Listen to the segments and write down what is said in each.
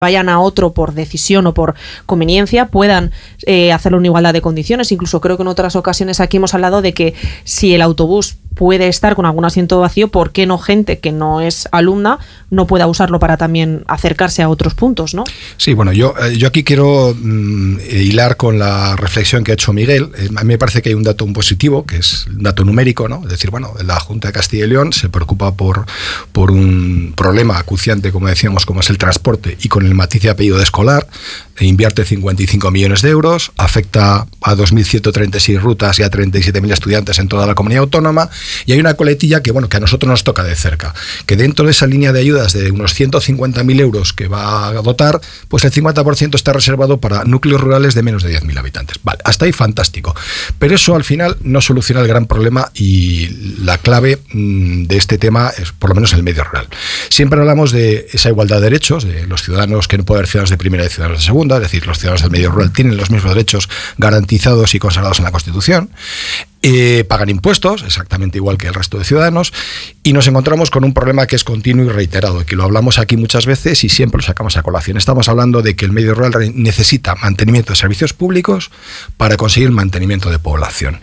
vayan a otro por decisión o por conveniencia, puedan hacerlo en igualdad de condiciones. Incluso creo que en otras ocasiones aquí hemos hablado de que si el autobús puede estar con algún asiento vacío, ¿por qué no gente que no es alumna no pueda usarlo para también acercarse a otros puntos, ¿no? Sí, bueno, yo aquí quiero hilar con la reflexión que ha hecho Miguel. A mí me parece que hay un dato positivo, que es un dato numérico, ¿no? Es decir, bueno, la Junta de Castilla y León se preocupa por un problema acuciante, como decíamos, como es el transporte, y con el matiz de apellido de escolar, invierte 55 millones de euros, afecta a 2.136 rutas y a 37.000 estudiantes en toda la comunidad autónoma, y hay una coletilla que, bueno, que a nosotros nos toca de cerca, que dentro de esa línea de ayudas de unos 150.000 euros que va a dotar, pues el 50% está reservado para núcleos rurales de menos de 10.000 habitantes. Vale, hasta ahí fantástico. Pero eso al final no soluciona el gran problema, y la clave de este tema es por lo menos el medio rural. Siempre hablamos de esa igualdad de derechos, de los ciudadanos, que no puede haber ciudadanos de primera y ciudadanos de segunda, es decir, los ciudadanos del medio rural tienen los mismos derechos garantizados y consagrados en la Constitución. Pagan impuestos exactamente igual que el resto de ciudadanos, y nos encontramos con un problema que es continuo y reiterado, que lo hablamos aquí muchas veces y siempre lo sacamos a colación. Estamos hablando de que el medio rural necesita mantenimiento de servicios públicos para conseguir el mantenimiento de población.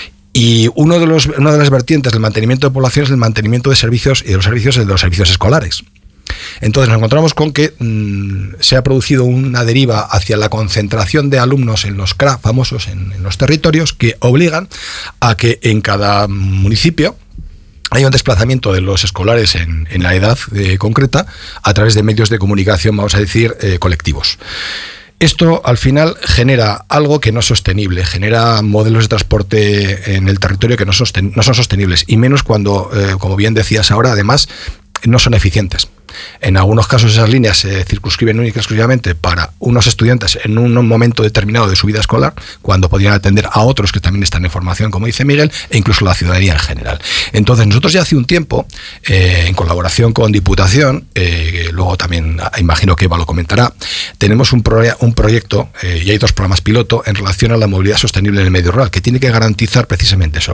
Y una de las vertientes del mantenimiento de población es el mantenimiento de servicios, y de los servicios escolares. Entonces nos encontramos con que se ha producido una deriva hacia la concentración de alumnos en los CRA famosos en los territorios, que obligan a que en cada municipio hay un desplazamiento de los escolares en la edad concreta a través de medios de comunicación, vamos a decir, colectivos. Esto al final genera algo que no es sostenible, genera modelos de transporte en el territorio que no son sostenibles, y menos cuando, como bien decías ahora, además, no son eficientes. En algunos casos esas líneas se circunscriben única y exclusivamente para unos estudiantes en un momento determinado de su vida escolar, cuando podrían atender a otros que también están en formación, como dice Miguel, e incluso la ciudadanía en general. Entonces nosotros ya hace un tiempo, en colaboración con Diputación, luego también imagino que Eva lo comentará, tenemos un proyecto, y hay 2 programas piloto en relación a la movilidad sostenible en el medio rural, que tiene que garantizar precisamente eso,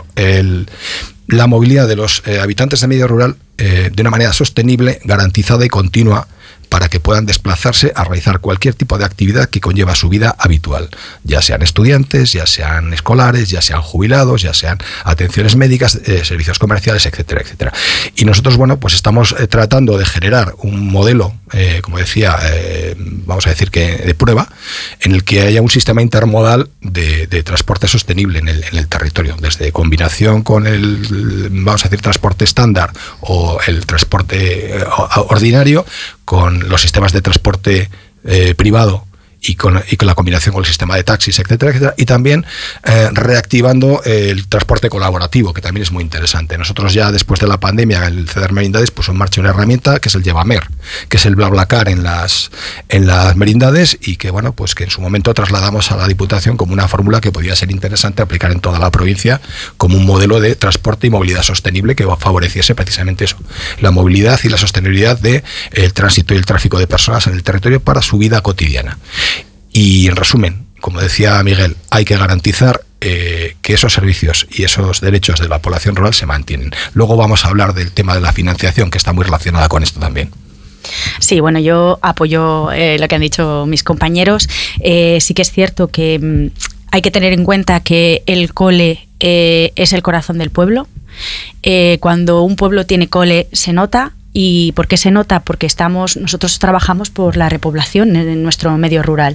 la movilidad de los habitantes del medio rural de una manera sostenible, garantizada y continua, para que puedan desplazarse a realizar cualquier tipo de actividad que conlleva su vida habitual, ya sean estudiantes, ya sean escolares, ya sean jubilados, ya sean atenciones médicas, servicios comerciales, etcétera, etcétera. Y nosotros, bueno, pues estamos tratando de generar un modelo, como decía, vamos a decir que de prueba, en el que haya un sistema intermodal de transporte sostenible en el territorio, desde combinación con el, vamos a decir, transporte estándar o el transporte ordinario, con los sistemas de transporte privado y con la combinación con el sistema de taxis, etcétera, etcétera, y también reactivando el transporte colaborativo, que también es muy interesante. Nosotros ya después de la pandemia, el CEDER Merindades puso en marcha una herramienta que es el Llevamer, que es el BlaBlaCar en las merindades, y que, bueno, pues que en su momento trasladamos a la Diputación como una fórmula que podía ser interesante aplicar en toda la provincia como un modelo de transporte y movilidad sostenible que favoreciese precisamente eso, la movilidad y la sostenibilidad del tránsito y el tráfico de personas en el territorio para su vida cotidiana. Y en resumen, como decía Miguel, hay que garantizar que esos servicios y esos derechos de la población rural se mantienen. Luego vamos a hablar del tema de la financiación, que está muy relacionada con esto también. Sí, bueno, yo apoyo lo que han dicho mis compañeros. Sí que es cierto que hay que tener en cuenta que el cole es el corazón del pueblo. Cuando un pueblo tiene cole se nota. ¿Y por qué se nota? Porque nosotros trabajamos por la repoblación en nuestro medio rural.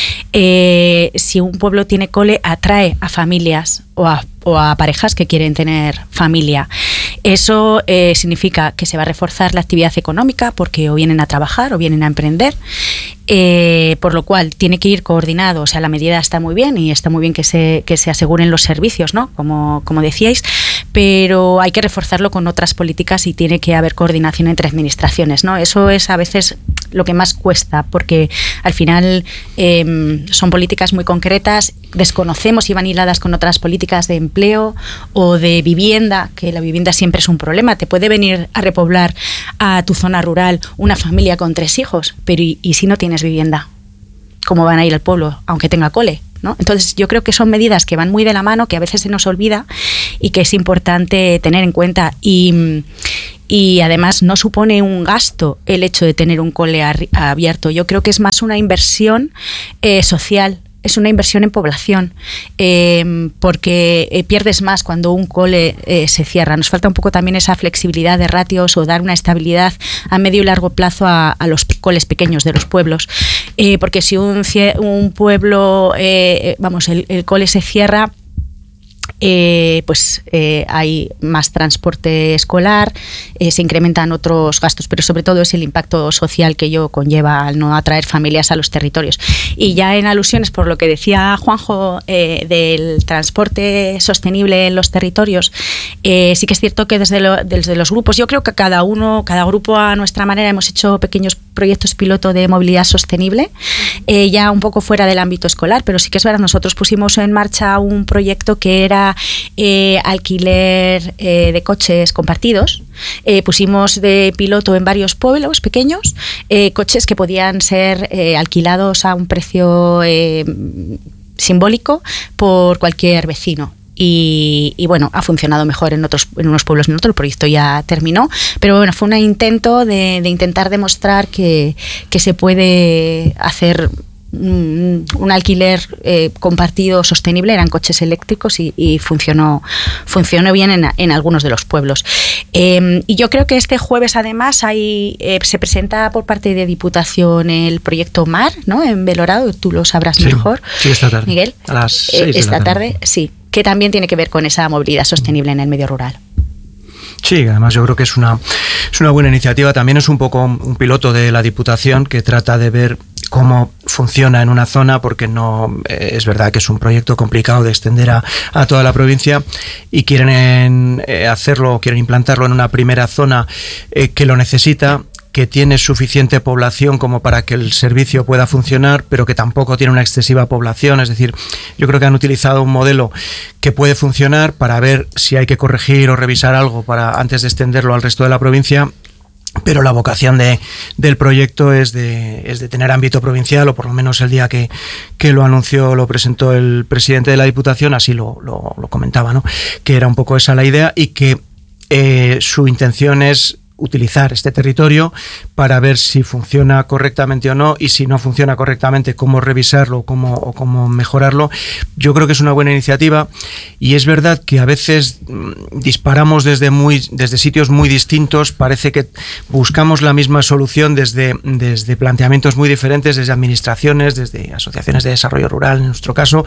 Si un pueblo tiene cole, atrae a familias o a parejas que quieren tener familia. Eso significa que se va a reforzar la actividad económica, porque o vienen a trabajar o vienen a emprender, por lo cual tiene que ir coordinado. O sea, la medida está muy bien y está muy bien que se aseguren los servicios, ¿no? Como decíais, pero hay que reforzarlo con otras políticas y tiene que haber coordinación entre administraciones, ¿no? Eso es a veces lo que más cuesta, porque al final son políticas muy concretas, desconocemos y van hiladas con otras políticas de empleo o de vivienda, que la vivienda siempre es un problema. Te puede venir a repoblar a tu zona rural una familia con 3 hijos, pero ¿y si no tienes vivienda? ¿Cómo van a ir al pueblo, aunque tenga cole? ¿No? Entonces yo creo que son medidas que van muy de la mano, que a veces se nos olvida y que es importante tener en cuenta. Y y además no supone un gasto el hecho de tener un cole abierto. Yo creo que es más una inversión social. Es una inversión en población, porque pierdes más cuando un cole se cierra. Nos falta un poco también esa flexibilidad de ratios o dar una estabilidad a medio y largo plazo a los coles pequeños de los pueblos. Porque si un pueblo, el cole se cierra, hay más transporte escolar, se incrementan otros gastos, pero sobre todo es el impacto social que ello conlleva al no atraer familias a los territorios. Y ya en alusiones por lo que decía Juanjo del transporte sostenible en los territorios, sí que es cierto que desde los grupos, yo creo que cada grupo a nuestra manera hemos hecho pequeños proyectos piloto de movilidad sostenible, ya un poco fuera del ámbito escolar, pero sí que es verdad, nosotros pusimos en marcha un proyecto que era alquiler de coches compartidos. Pusimos de piloto en varios pueblos pequeños coches que podían ser alquilados a un precio simbólico por cualquier vecino. Y bueno, ha funcionado mejor en unos pueblos, en otro. El proyecto ya terminó, pero bueno, fue un intento de intentar demostrar que se puede hacer un alquiler compartido sostenible. Eran coches eléctricos y funcionó bien en algunos de los pueblos. Y yo creo que este jueves además se presenta por parte de Diputación el proyecto MAR, ¿no? En Belorado, tú lo sabrás mejor. Sí, esta tarde. Miguel. A las 6 esta tarde, sí, que también tiene que ver con esa movilidad sostenible en el medio rural. Sí, además yo creo que es una buena iniciativa. También es un poco un piloto de la Diputación que trata de ver cómo funciona en una zona, porque no es verdad que es un proyecto complicado de extender a toda la provincia, y quieren implantarlo en una primera zona que lo necesita, que tiene suficiente población como para que el servicio pueda funcionar, pero que tampoco tiene una excesiva población. Es decir, yo creo que han utilizado un modelo que puede funcionar para ver si hay que corregir o revisar algo antes de extenderlo al resto de la provincia. Pero la vocación del proyecto es de tener ámbito provincial, o por lo menos el día que lo presentó el presidente de la Diputación, así lo comentaba, ¿no? Que era un poco esa la idea, y que su intención es utilizar este territorio para ver si funciona correctamente o no, y si no funciona correctamente, cómo revisarlo o cómo mejorarlo. Yo creo que es una buena iniciativa, y es verdad que a veces disparamos desde sitios muy distintos. Parece que buscamos la misma solución desde planteamientos muy diferentes, desde administraciones, desde asociaciones de desarrollo rural, en nuestro caso.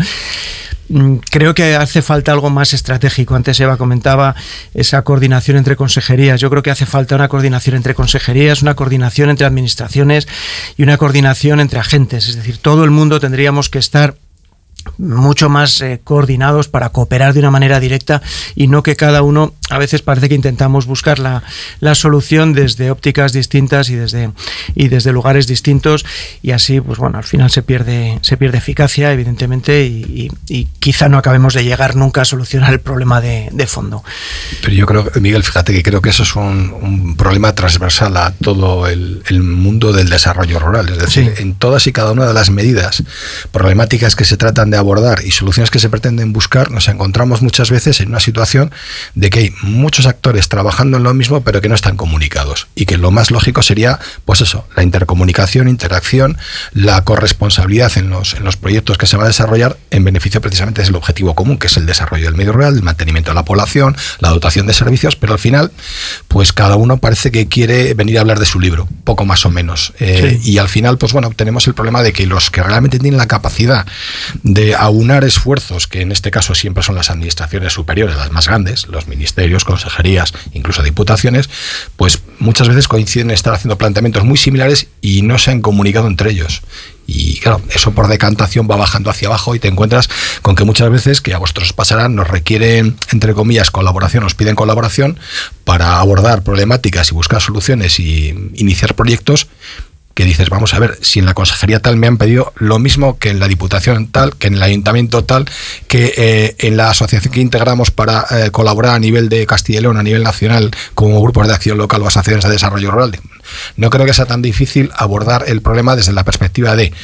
Creo que hace falta algo más estratégico. Antes Eva comentaba esa coordinación entre consejerías. Yo creo que hace falta una coordinación entre consejerías, una coordinación entre administraciones y una coordinación entre agentes. Es decir, todo el mundo tendríamos que estar mucho más coordinados para cooperar de una manera directa, y no que cada uno, a veces parece que intentamos buscar la solución desde ópticas distintas y desde lugares distintos, y así pues bueno, al final se pierde eficacia, evidentemente, y quizá no acabemos de llegar nunca a solucionar el problema de fondo. Pero yo creo, Miguel, fíjate que creo que eso es un problema transversal a todo el mundo del desarrollo rural. Es decir, sí, en todas y cada una de las medidas problemáticas que se tratan de abordar y soluciones que se pretenden buscar, nos encontramos muchas veces en una situación de que hay muchos actores trabajando en lo mismo, pero que no están comunicados, y que lo más lógico sería, pues eso, la intercomunicación, interacción, la corresponsabilidad en los proyectos que se va a desarrollar en beneficio precisamente del objetivo común, que es el desarrollo del medio rural, el mantenimiento de la población, la dotación de servicios. Pero al final, pues cada uno parece que quiere venir a hablar de su libro, poco más o menos. Sí. Y al final, pues bueno, tenemos el problema de que los que realmente tienen la capacidad de aunar esfuerzos, que en este caso siempre son las administraciones superiores, las más grandes, los ministerios, consejerías, incluso diputaciones, pues muchas veces coinciden en estar haciendo planteamientos muy similares y no se han comunicado entre ellos. Y claro, eso por decantación va bajando hacia abajo, y te encuentras con que muchas veces, que a vosotros pasarán, nos requieren, entre comillas, colaboración, nos piden colaboración para abordar problemáticas y buscar soluciones y iniciar proyectos, que dices, vamos a ver, si en la consejería tal me han pedido lo mismo que en la diputación tal, que en el ayuntamiento tal, que en la asociación que integramos para colaborar a nivel de Castilla y León, a nivel nacional, como grupos de acción local o asociaciones de desarrollo rural. No creo que sea tan difícil abordar el problema desde la perspectiva de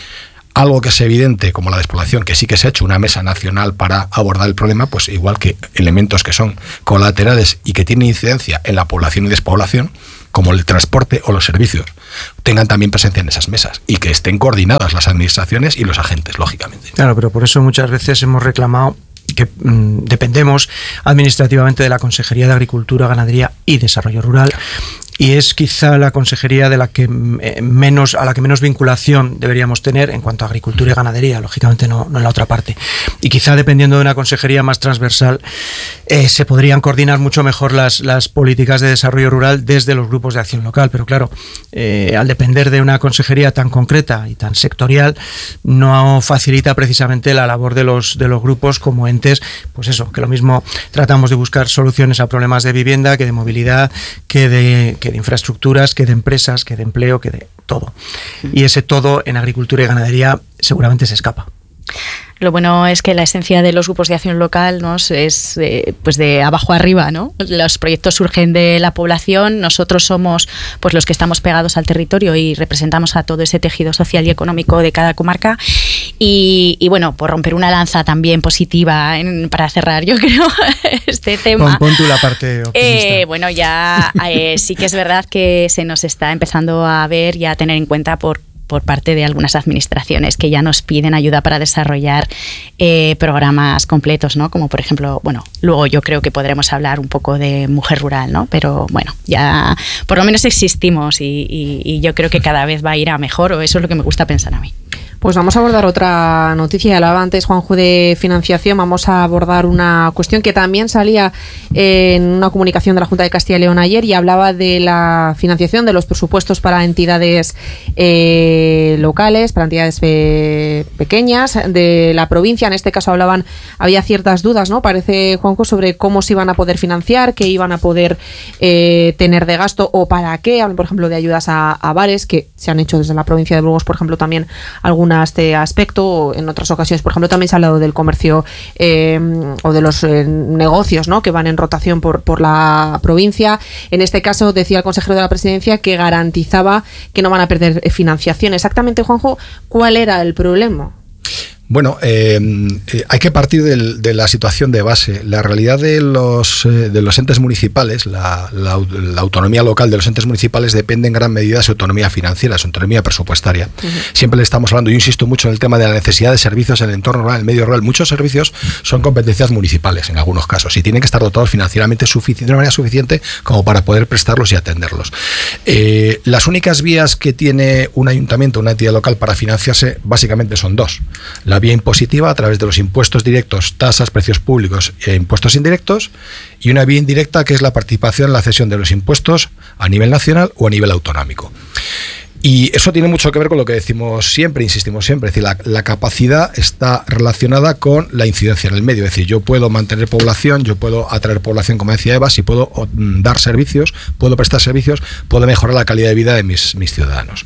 algo que es evidente como la despoblación, que sí que se ha hecho una mesa nacional para abordar el problema, pues igual que elementos que son colaterales y que tienen incidencia en la población y despoblación, como el transporte o los servicios, tengan también presencia en esas mesas y que estén coordinadas las administraciones y los agentes, lógicamente. Claro, pero por eso muchas veces hemos reclamado que dependemos administrativamente de la Consejería de Agricultura, Ganadería y Desarrollo Rural, y es quizá la consejería de la que menos vinculación deberíamos tener en cuanto a agricultura y ganadería, lógicamente no en la otra parte. Y quizá dependiendo de una consejería más transversal se podrían coordinar mucho mejor las políticas de desarrollo rural desde los grupos de acción local, pero claro, al depender de una consejería tan concreta y tan sectorial, no facilita precisamente la labor de los grupos como entes, pues eso, que lo mismo tratamos de buscar soluciones a problemas de vivienda, que de movilidad, que de infraestructuras, que de empresas, que de empleo, que de todo. Y ese todo en agricultura y ganadería seguramente se escapa. Lo bueno es que la esencia de los grupos de acción local, ¿no?, es pues de abajo arriba, ¿no? Los proyectos surgen de la población, nosotros somos pues los que estamos pegados al territorio y representamos a todo ese tejido social y económico de cada comarca. Y bueno, por romper una lanza también positiva para cerrar, yo creo, este tema. Pon tú la parte optimista. Bueno, ya sí que es verdad que se nos está empezando a ver y a tener en cuenta por parte de algunas administraciones que ya nos piden ayuda para desarrollar programas completos, ¿no? Como por ejemplo, bueno, luego yo creo que podremos hablar un poco de mujer rural, ¿no? Pero bueno, ya por lo menos existimos y yo creo que cada vez va a ir a mejor, o eso es lo que me gusta pensar a mí. Pues vamos a abordar otra noticia. Hablaba antes Juanjo de financiación. Vamos a abordar una cuestión que también salía en una comunicación de la Junta de Castilla y León ayer, y hablaba de la financiación de los presupuestos para entidades locales, para entidades pequeñas de la provincia. En este caso había ciertas dudas, ¿no? Parece, Juanjo, sobre cómo se iban a poder financiar, qué iban a poder tener de gasto o para qué. Hablan, por ejemplo, de ayudas a bares, que se han hecho desde la provincia de Burgos, por ejemplo, también algunas a este aspecto. En otras ocasiones, por ejemplo, también se ha hablado del comercio o de los negocios, ¿no?, que van en rotación por la provincia. En este caso decía el consejero de la Presidencia que garantizaba que no van a perder financiación. Exactamente, Juanjo, ¿cuál era el problema? Bueno, hay que partir de la situación de base. La realidad de los entes municipales, la autonomía local de los entes municipales depende en gran medida de su autonomía financiera, su autonomía presupuestaria. Uh-huh. Siempre le estamos hablando, yo insisto mucho en el tema de la necesidad de servicios en el entorno rural, en el medio rural. Muchos servicios son competencias municipales en algunos casos y tienen que estar dotados financieramente de una manera suficiente como para poder prestarlos y atenderlos. Las únicas vías que tiene un ayuntamiento, una entidad local para financiarse, básicamente son dos. La vía impositiva a través de los impuestos directos, tasas, precios públicos e impuestos indirectos, y una vía indirecta que es la participación en la cesión de los impuestos a nivel nacional o a nivel autonómico. Y eso tiene mucho que ver con lo que decimos siempre, insistimos siempre, es decir, la capacidad está relacionada con la incidencia en el medio, es decir, yo puedo mantener población, yo puedo atraer población, como decía Eva, si puedo dar servicios, puedo prestar servicios, puedo mejorar la calidad de vida de mis ciudadanos.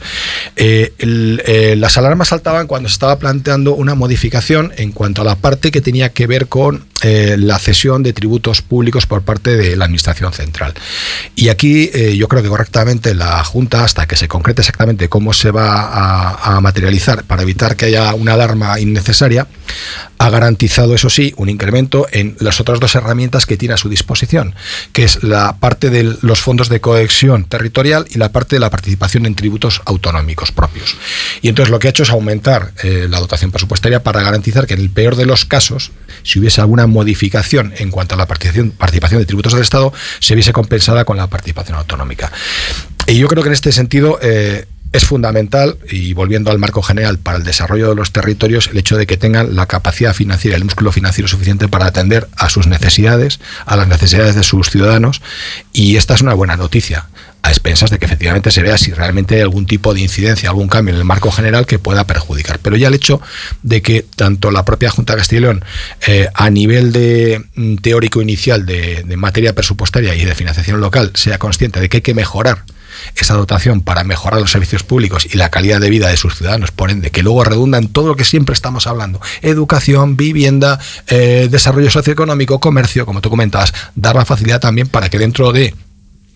Las alarmas saltaban cuando se estaba planteando una modificación en cuanto a la parte que tenía que ver con la cesión de tributos públicos por parte de la Administración Central. Y aquí yo creo que correctamente la Junta, hasta que se concrete exactamente cómo se va a materializar para evitar que haya una alarma innecesaria, ha garantizado, eso sí, un incremento en las otras dos herramientas que tiene a su disposición, que es la parte de los fondos de cohesión territorial y la parte de la participación en tributos autonómicos propios. Y entonces lo que ha hecho es aumentar la dotación presupuestaria para garantizar que en el peor de los casos, si hubiese alguna modificación en cuanto a la participación de tributos del Estado, se viese compensada con la participación autonómica. Y yo creo que en este sentido es fundamental, y volviendo al marco general para el desarrollo de los territorios, el hecho de que tengan la capacidad financiera, el músculo financiero suficiente para atender a sus necesidades, a las necesidades de sus ciudadanos, y esta es una buena noticia, a expensas de que efectivamente se vea si realmente hay algún tipo de incidencia, algún cambio en el marco general que pueda perjudicar. Pero ya el hecho de que tanto la propia Junta de Castilla y León, a nivel de teórico inicial de materia presupuestaria y de financiación local, sea consciente de que hay que mejorar esa dotación para mejorar los servicios públicos y la calidad de vida de sus ciudadanos, por ende, que luego redunda en todo lo que siempre estamos hablando: educación, vivienda, desarrollo socioeconómico, comercio, como tú comentabas, dar la facilidad también para que dentro de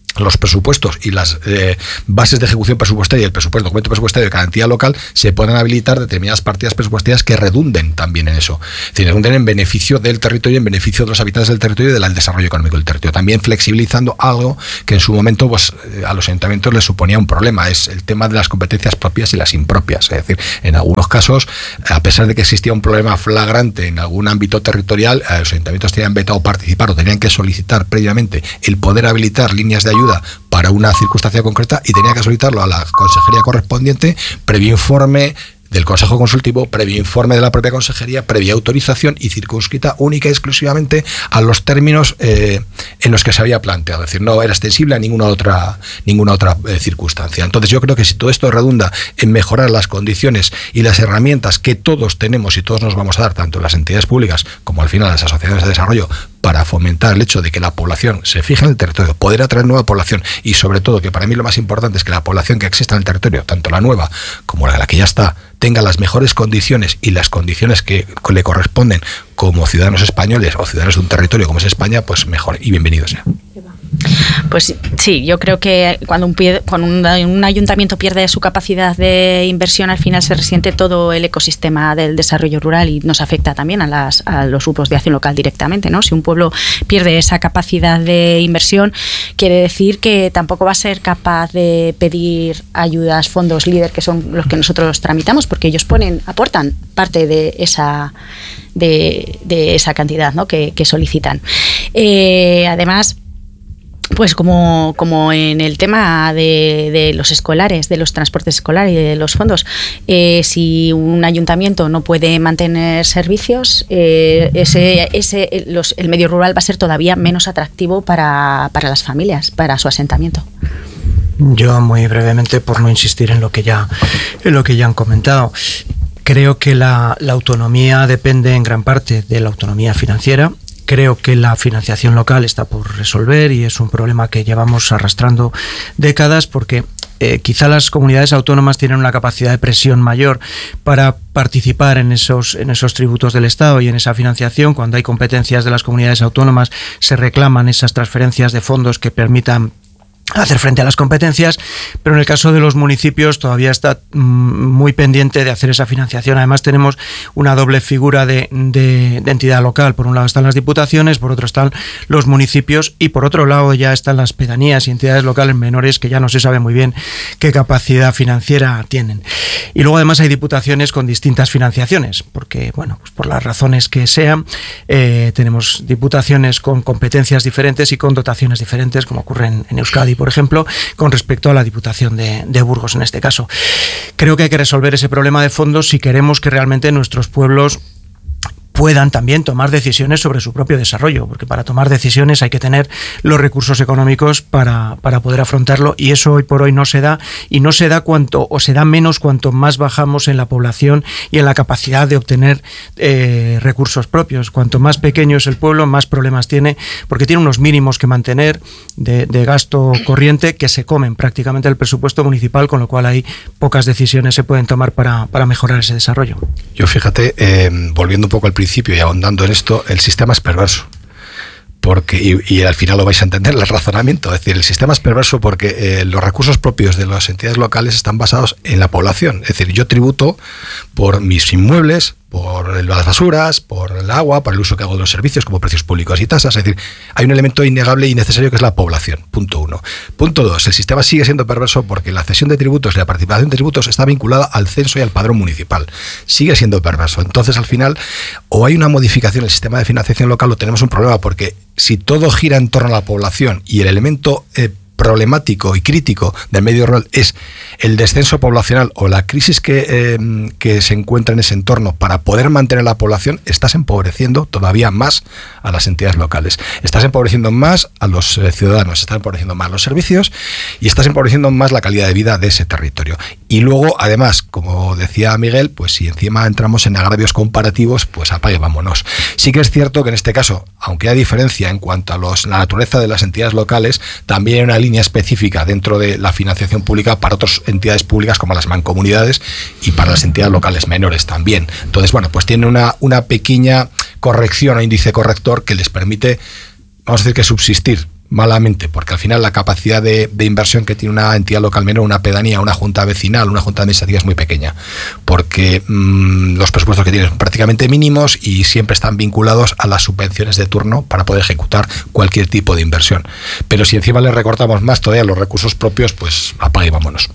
los presupuestos y las bases de ejecución presupuestaria y el documento presupuestario de cada entidad local, se puedan habilitar determinadas partidas presupuestarias que redunden también en eso. Es decir, redunden en beneficio del territorio, en beneficio de los habitantes del territorio y del desarrollo económico del territorio. También flexibilizando algo que en su momento pues, a los ayuntamientos les suponía un problema, es el tema de las competencias propias y las impropias. Es decir, en algunos casos, a pesar de que existía un problema flagrante en algún ámbito territorial, los ayuntamientos tenían vetado participar o tenían que solicitar previamente el poder habilitar líneas de ayuda para una circunstancia concreta y tenía que solicitarlo a la consejería correspondiente, previo informe del Consejo Consultivo, previo informe de la propia consejería, previa autorización y circunscrita única y exclusivamente a los términos en los que se había planteado. Es decir, no era extensible a ninguna otra circunstancia. Entonces yo creo que si todo esto redunda en mejorar las condiciones y las herramientas que todos tenemos y todos nos vamos a dar, tanto las entidades públicas como al final las asociaciones de desarrollo, para fomentar el hecho de que la población se fije en el territorio, poder atraer nueva población y sobre todo, que para mí lo más importante es que la población que exista en el territorio, tanto la nueva como la que ya está, tenga las mejores condiciones y las condiciones que le corresponden como ciudadanos españoles o ciudadanos de un territorio como es España, pues mejor y bienvenido sea. Pues sí, yo creo que cuando un ayuntamiento pierde su capacidad de inversión, al final se resiente todo el ecosistema del desarrollo rural y nos afecta también a los grupos de acción local directamente, ¿no? Si un pueblo pierde esa capacidad de inversión, quiere decir que tampoco va a ser capaz de pedir ayudas, fondos líder, que son los que nosotros tramitamos, porque ellos aportan parte de esa cantidad, ¿no? que solicitan. Además, pues como en el tema de los escolares, de los transportes escolares y de los fondos, si un ayuntamiento no puede mantener servicios, el medio rural va a ser todavía menos atractivo para las familias, para su asentamiento. Yo muy brevemente, por no insistir en lo que ya han comentado, creo que la autonomía depende en gran parte de la autonomía financiera. Creo que la financiación local está por resolver y es un problema que llevamos arrastrando décadas porque quizá las comunidades autónomas tienen una capacidad de presión mayor para participar en esos tributos del Estado y en esa financiación. Cuando hay competencias de las comunidades autónomas se reclaman esas transferencias de fondos que permitan hacer frente a las competencias, pero en el caso de los municipios todavía está muy pendiente de hacer esa financiación. Además tenemos una doble figura de entidad local. Por un lado están las diputaciones, por otro están los municipios y por otro lado ya están las pedanías y entidades locales menores que ya no se sabe muy bien qué capacidad financiera tienen. Y luego además hay diputaciones con distintas financiaciones, porque pues por las razones que sean, tenemos diputaciones con competencias diferentes y con dotaciones diferentes, como ocurre en Euskadi, por ejemplo, con respecto a la Diputación de Burgos en este caso. Creo que hay que resolver ese problema de fondos si queremos que realmente nuestros pueblos puedan también tomar decisiones sobre su propio desarrollo, porque para tomar decisiones hay que tener los recursos económicos para poder afrontarlo, y eso hoy por hoy no se da, y no se da se da menos cuanto más bajamos en la población y en la capacidad de obtener recursos propios. Cuanto más pequeño es el pueblo, más problemas tiene, porque tiene unos mínimos que mantener de gasto corriente que se comen prácticamente el presupuesto municipal, con lo cual hay pocas decisiones se pueden tomar para mejorar ese desarrollo. Yo fíjate, volviendo un poco al principio y ahondando en esto, el sistema es perverso. Porque, y al final lo vais a entender, el razonamiento. Es decir, el sistema es perverso porque los recursos propios de las entidades locales están basados en la población. Es decir, yo tributo por mis inmuebles, por las basuras, por el agua, por el uso que hago de los servicios como precios públicos y tasas. Es decir, hay un elemento innegable y necesario que es la población. Punto 1. Punto 2. El sistema sigue siendo perverso porque la cesión de tributos y la participación de tributos está vinculada al censo y al padrón municipal. Sigue siendo perverso. Entonces, al final, o hay una modificación del sistema de financiación local o tenemos un problema, porque si todo gira en torno a la población y el elemento problemático y crítico del medio rural es el descenso poblacional o la crisis que se encuentra en ese entorno para poder mantener la población, estás empobreciendo todavía más a las entidades locales. Estás empobreciendo más a los ciudadanos, estás empobreciendo más los servicios y estás empobreciendo más la calidad de vida de ese territorio. Y luego, además, como decía Miguel, pues si encima entramos en agravios comparativos, pues apague, vámonos. Sí que es cierto que en este caso, aunque hay diferencia en cuanto a la naturaleza de las entidades locales, también hay una línea específica dentro de la financiación pública para otras entidades públicas como las mancomunidades y para las entidades locales menores también. Entonces, pues tiene una pequeña corrección o índice corrector que les permite, vamos a decir, que subsistir malamente, porque al final la capacidad de inversión que tiene una entidad local menor, una pedanía, una junta vecinal, una junta administrativa es muy pequeña, porque los presupuestos que tienen son prácticamente mínimos y siempre están vinculados a las subvenciones de turno para poder ejecutar cualquier tipo de inversión. Pero si encima le recortamos más todavía los recursos propios, pues apaga y vámonos.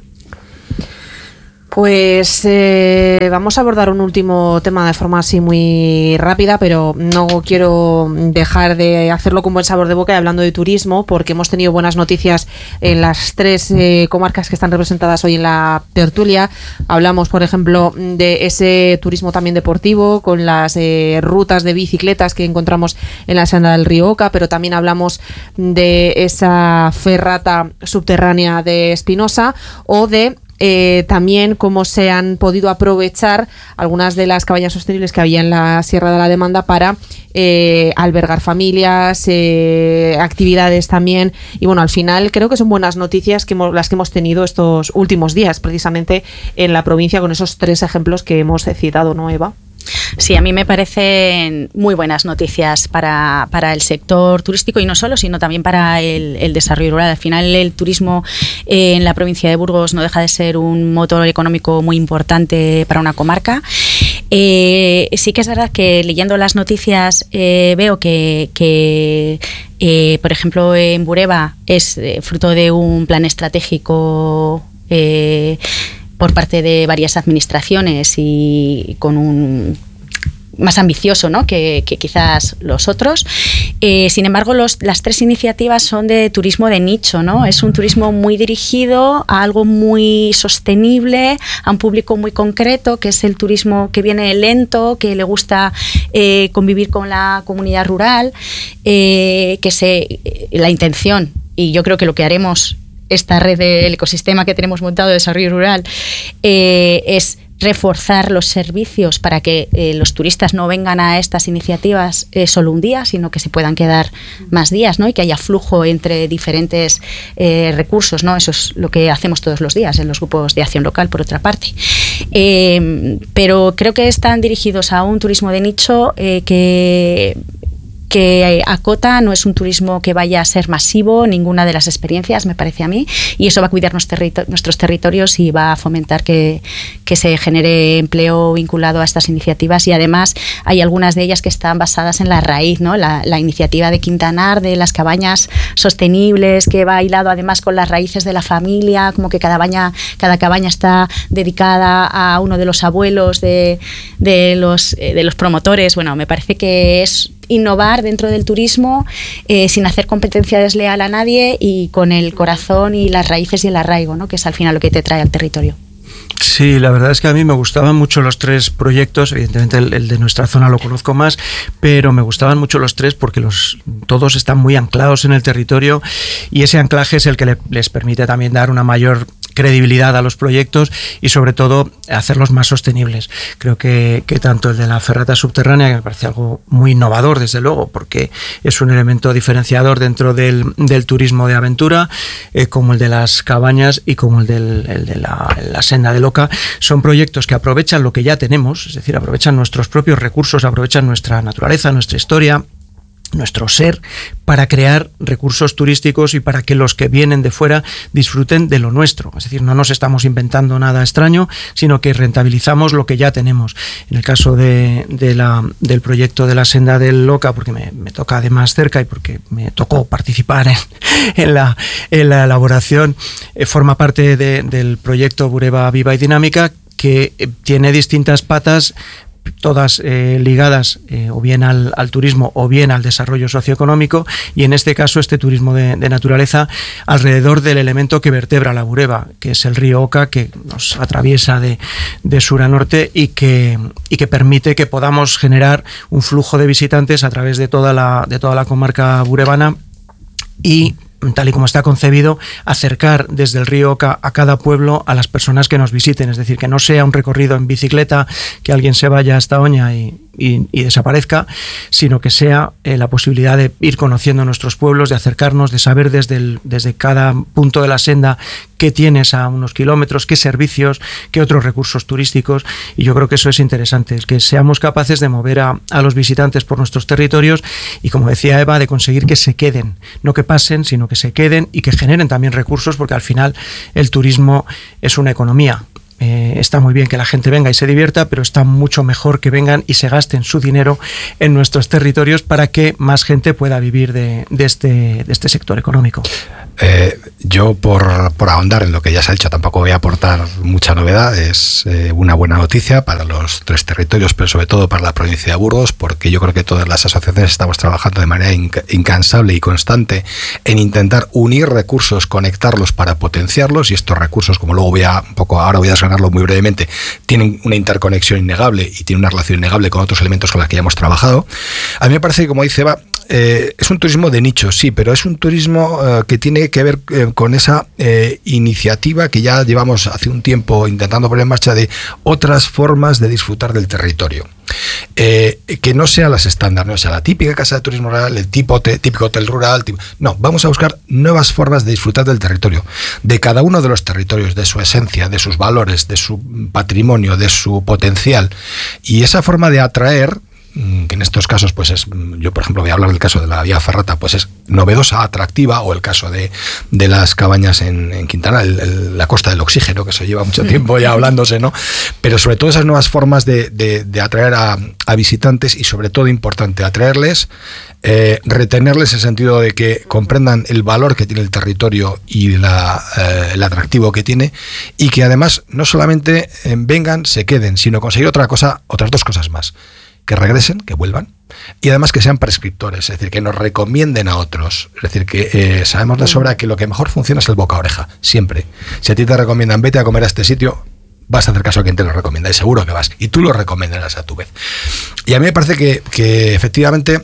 Pues vamos a abordar un último tema de forma así muy rápida, pero no quiero dejar de hacerlo con buen sabor de boca y hablando de turismo, porque hemos tenido buenas noticias en las 3 comarcas que están representadas hoy en la tertulia. Hablamos, por ejemplo, de ese turismo también deportivo, con las rutas de bicicletas que encontramos en la senda del río Oca, pero también hablamos de esa ferrata subterránea de Espinosa o de también cómo se han podido aprovechar algunas de las cabañas sostenibles que había en la Sierra de la Demanda para albergar familias, actividades también. Y bueno, al final creo que son buenas noticias las que hemos tenido estos últimos días, precisamente en la provincia, con esos 3 ejemplos que hemos citado, ¿no, Eva? Sí, a mí me parecen muy buenas noticias para el sector turístico y no solo, sino también para el desarrollo rural. Al final el turismo en la provincia de Burgos no deja de ser un motor económico muy importante para una comarca. Sí que es verdad que leyendo las noticias veo que por ejemplo en Bureba es fruto de un plan estratégico por parte de varias administraciones y con un más ambicioso, ¿no?, que quizás los otros. Sin embargo, las 3 iniciativas son de turismo de nicho, ¿no? Es un turismo muy dirigido a algo muy sostenible, a un público muy concreto, que es el turismo que viene lento, que le gusta convivir con la comunidad rural, la intención, y yo creo que lo que haremos esta red del ecosistema que tenemos montado de desarrollo rural es reforzar los servicios para que los turistas no vengan a estas iniciativas solo un día, sino que se puedan quedar más días, ¿no? Y que haya flujo entre diferentes recursos, ¿no? Eso es lo que hacemos todos los días en los grupos de acción local, por otra parte. Pero creo que están dirigidos a un turismo de nicho que acota, no es un turismo que vaya a ser masivo, ninguna de las experiencias, me parece a mí, y eso va a cuidar nuestros territorios y va a fomentar que se genere empleo vinculado a estas iniciativas, y además hay algunas de ellas que están basadas en la raíz, ¿no? La iniciativa de Quintanar de las cabañas sostenibles, que va hilado además con las raíces de la familia, como que cada cabaña está dedicada a uno de los abuelos de los promotores. Bueno, me parece que es innovar dentro del turismo sin hacer competencia desleal a nadie y con el corazón y las raíces y el arraigo, ¿no?, que es al final lo que te trae al territorio. Sí, la verdad es que a mí me gustaban mucho los 3 proyectos. Evidentemente el de nuestra zona lo conozco más, pero me gustaban mucho los 3 porque todos están muy anclados en el territorio, y ese anclaje es el que les permite también dar una mayor credibilidad a los proyectos y sobre todo hacerlos más sostenibles. Creo que tanto el de la ferrata subterránea, que me parece algo muy innovador desde luego, porque es un elemento diferenciador dentro del turismo de aventura, como el de las cabañas y como el de la senda del Oca, son proyectos que aprovechan lo que ya tenemos, es decir, aprovechan nuestros propios recursos, aprovechan nuestra naturaleza, nuestra historia, nuestro ser, para crear recursos turísticos y para que los que vienen de fuera disfruten de lo nuestro. Es decir, no nos estamos inventando nada extraño, sino que rentabilizamos lo que ya tenemos. En el caso del proyecto de la senda del Oca, porque me toca además cerca y porque me tocó participar en la elaboración, forma parte del proyecto Bureba Viva y Dinámica, que tiene distintas patas, todas ligadas o bien al turismo o bien al desarrollo socioeconómico, y en este caso este turismo de naturaleza alrededor del elemento que vertebra la Bureba, que es el río Oca, que nos atraviesa de sur a norte y que permite que podamos generar un flujo de visitantes a través de toda la comarca burebana y, tal y como está concebido, acercar desde el río Oca a cada pueblo a las personas que nos visiten. Es decir, que no sea un recorrido en bicicleta, que alguien se vaya hasta Oña y y desaparezca, sino que sea la posibilidad de ir conociendo nuestros pueblos, de acercarnos, de saber desde cada punto de la senda qué tienes a unos kilómetros, qué servicios, qué otros recursos turísticos, y yo creo que eso es interesante, el que seamos capaces de mover a los visitantes por nuestros territorios y, como decía Eva, de conseguir que se queden, no que pasen, sino que se queden y que generen también recursos, porque al final el turismo es una economía. Está muy bien que la gente venga y se divierta, pero está mucho mejor que vengan y se gasten su dinero en nuestros territorios para que más gente pueda vivir de este sector económico. Yo, por ahondar en lo que ya se ha hecho, tampoco voy a aportar mucha novedad. Es una buena noticia para los 3 territorios, pero sobre todo para la provincia de Burgos, porque yo creo que todas las asociaciones estamos trabajando de manera incansable y constante en intentar unir recursos, conectarlos para potenciarlos, y estos recursos, como luego ahora voy a desgranarlo muy brevemente, tienen una interconexión innegable y tienen una relación innegable con otros elementos con los que ya hemos trabajado. A mí me parece que, como dice Eva, es un turismo de nicho, sí, pero es un turismo que tiene que ver con esa iniciativa que ya llevamos hace un tiempo intentando poner en marcha, de otras formas de disfrutar del territorio. Que no sea las estándar, no sea la típica casa de turismo rural, el típico hotel rural. No, vamos a buscar nuevas formas de disfrutar del territorio, de cada uno de los territorios, de su esencia, de sus valores, de su patrimonio, de su potencial. Y esa forma de atraer, que en estos casos, pues yo por ejemplo voy a hablar del caso de la Vía Ferrata, pues es novedosa, atractiva, o el caso de las cabañas en Quintana, la Costa del Oxígeno, que se lleva mucho tiempo ya hablándose, ¿no? Pero sobre todo esas nuevas formas de atraer a visitantes, y sobre todo importante, atraerles, retenerles en el sentido de que comprendan el valor que tiene el territorio y el atractivo que tiene, y que además no solamente vengan, se queden, sino conseguir otras 2 cosas más: que regresen, que vuelvan, y además que sean prescriptores, es decir, que nos recomienden a otros. Es decir, que sabemos de sobra que lo que mejor funciona es el boca a oreja, siempre. Si a ti te recomiendan, vete a comer a este sitio, vas a hacer caso a quien te lo recomienda, y seguro que vas, y tú lo recomendarás a tu vez. Y a mí me parece que efectivamente,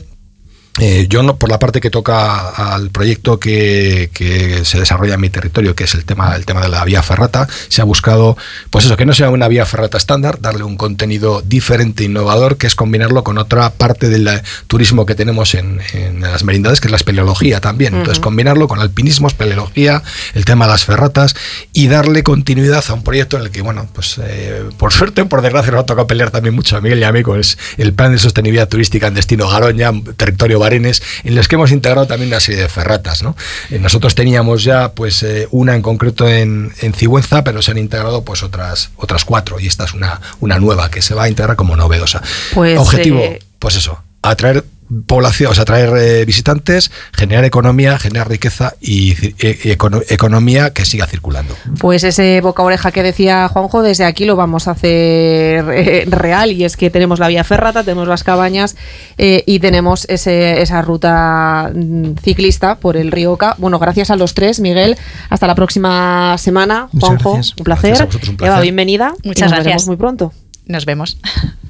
yo no, por la parte que toca al proyecto que se desarrolla en mi territorio, que es el tema de la Vía Ferrata, se ha buscado, pues eso, que no sea una Vía Ferrata estándar, darle un contenido diferente, innovador, que es combinarlo con otra parte del turismo que tenemos en las merindades, que es la espeleología también. Entonces, combinarlo con alpinismo, espeleología, el tema de las ferratas, y darle continuidad a un proyecto en el que, bueno, pues por suerte o por desgracia nos ha tocado pelear también mucho a Miguel y a mí, con el plan de sostenibilidad turística en destino Garoña, territorio Barenes, en los que hemos integrado también una serie de ferratas, ¿no? Nosotros teníamos ya pues una en concreto en Sigüenza, pero se han integrado pues otras 4, y esta es una nueva que se va a integrar como novedosa. Pues, objetivo, pues eso, atraer población, o sea, atraer visitantes, generar economía, generar riqueza y economía que siga circulando. Pues ese boca a oreja que decía Juanjo, desde aquí lo vamos a hacer real, y es que tenemos la Vía Ferrata, tenemos las cabañas y tenemos esa ruta ciclista por el río Oca. Bueno, gracias a los 3, Miguel, hasta la próxima semana. Juanjo, un placer. Un placer. Eva, bienvenida. Muchas gracias. Nos vemos muy pronto. Nos vemos.